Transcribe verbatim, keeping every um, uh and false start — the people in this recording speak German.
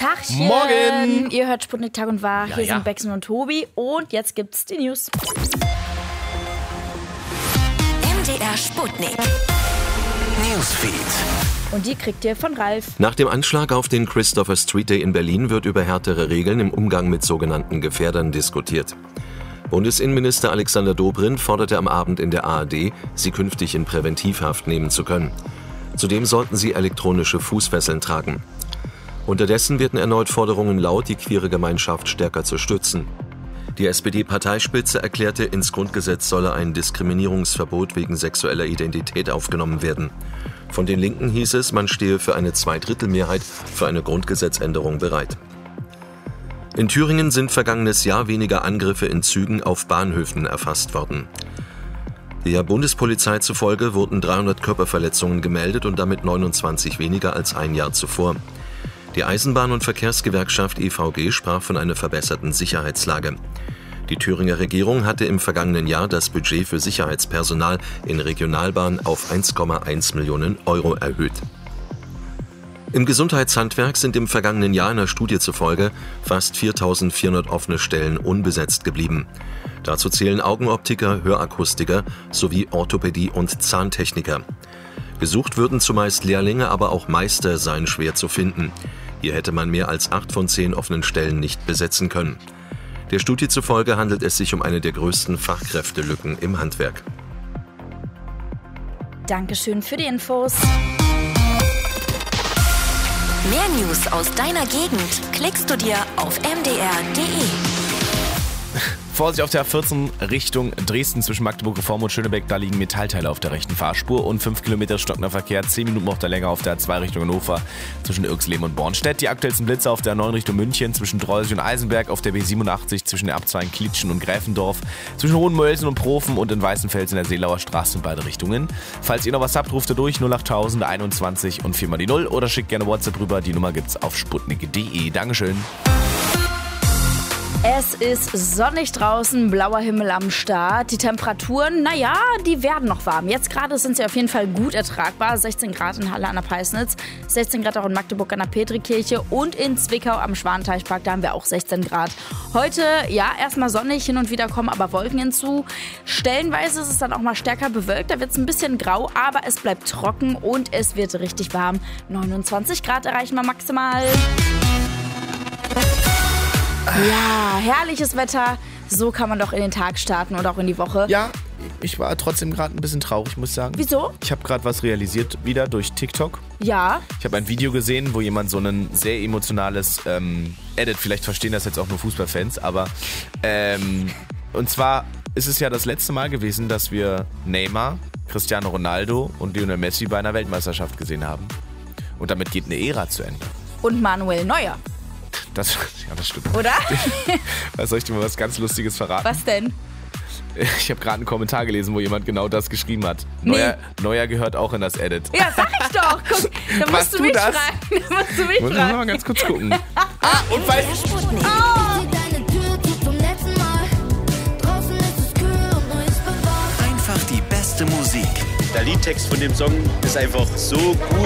Tagchen. Morgen. Ihr hört Sputnik Tag und Wahr. Ja, Hier ja. sind Bexen und Tobi. Und jetzt gibt's die News. M D R Sputnik. Newsfeed. Und die kriegt ihr von Ralf. Nach dem Anschlag auf den Christopher Street Day in Berlin wird über härtere Regeln im Umgang mit sogenannten Gefährdern diskutiert. Bundesinnenminister Alexander Dobrindt forderte am Abend in der A R D, sie künftig in Präventivhaft nehmen zu können. Zudem sollten sie elektronische Fußfesseln tragen. Unterdessen werden erneut Forderungen laut, die queere Gemeinschaft stärker zu stützen. Die S P D-Parteispitze erklärte, ins Grundgesetz solle ein Diskriminierungsverbot wegen sexueller Identität aufgenommen werden. Von den Linken hieß es, man stehe für eine Zweidrittelmehrheit für eine Grundgesetzänderung bereit. In Thüringen sind vergangenes Jahr weniger Angriffe in Zügen auf Bahnhöfen erfasst worden. Der Bundespolizei zufolge wurden dreihundert Körperverletzungen gemeldet und damit neunundzwanzig weniger als ein Jahr zuvor. Die Eisenbahn- und Verkehrsgewerkschaft E V G sprach von einer verbesserten Sicherheitslage. Die Thüringer Regierung hatte im vergangenen Jahr das Budget für Sicherheitspersonal in Regionalbahnen auf eins Komma eins Millionen Euro erhöht. Im Gesundheitshandwerk sind im vergangenen Jahr einer Studie zufolge fast viertausendvierhundert offene Stellen unbesetzt geblieben. Dazu zählen Augenoptiker, Hörakustiker sowie Orthopädie- und Zahntechniker. Gesucht würden zumeist Lehrlinge, aber auch Meister seien schwer zu finden. Hier hätte man mehr als acht von zehn offenen Stellen nicht besetzen können. Der Studie zufolge handelt es sich um eine der größten Fachkräftelücken im Handwerk. Dankeschön für die Infos. Mehr News aus deiner Gegend klickst du dir auf m d r punkt d e. Vorsicht auf der A vierzehn Richtung Dresden zwischen Magdeburg Reform und Schönebeck. Da liegen Metallteile auf der rechten Fahrspur und fünf Kilometer stockender Verkehr. zehn Minuten braucht er länger auf der A zwei Richtung Hannover zwischen Irxleben und Bornstedt. Die aktuellsten Blitze auf der A neun Richtung München zwischen Dreusig und Eisenberg. Auf der B siebenundachtzig zwischen der A zwei in Klitschen und Gräfendorf. Zwischen Hohenmölsen und Profen und in Weißenfels in der Seelauer Straße in beide Richtungen. Falls ihr noch was habt, ruft ihr durch null achttausend einundzwanzig und viermal die null oder schickt gerne WhatsApp rüber. Die Nummer gibt's auf sputnik punkt d e. Dankeschön. Es ist sonnig draußen, blauer Himmel am Start. Die Temperaturen, naja, die werden noch warm. Jetzt gerade sind sie auf jeden Fall gut ertragbar. sechzehn Grad in Halle an der Peisnitz, sechzehn Grad auch in Magdeburg an der Petrikirche und in Zwickau am Schwanenteichpark, da haben wir auch sechzehn Grad. Heute, ja, erstmal sonnig, hin und wieder kommen aber Wolken hinzu. Stellenweise ist es dann auch mal stärker bewölkt, da wird es ein bisschen grau, aber es bleibt trocken und es wird richtig warm. neunundzwanzig Grad erreichen wir maximal. Ja, herrliches Wetter. So kann man doch in den Tag starten und auch in die Woche. Ja, ich war trotzdem gerade ein bisschen traurig, muss ich sagen. Wieso? Ich habe gerade was realisiert, wieder durch TikTok. Ja. Ich habe ein Video gesehen, wo jemand so ein sehr emotionales ähm, Edit, vielleicht verstehen das jetzt auch nur Fußballfans, aber ähm, und zwar ist es ja das letzte Mal gewesen, dass wir Neymar, Cristiano Ronaldo und Lionel Messi bei einer Weltmeisterschaft gesehen haben. Und damit geht eine Ära zu Ende. Und Manuel Neuer. Das, ja, das stimmt. Oder? Da soll ich dir mal was ganz Lustiges verraten? Was denn? Ich habe gerade einen Kommentar gelesen, wo jemand genau das geschrieben hat. Nee. Neuer, Neuer gehört auch in das Edit. Ja, sag ich doch. Guck, da musst Warst du du mich das? fragen. Da musst du mich Muss ich fragen. mal ganz kurz gucken. Ah, und weil... Sputnik. Einfach die beste Musik. Der Liedtext von dem Song ist einfach so gut.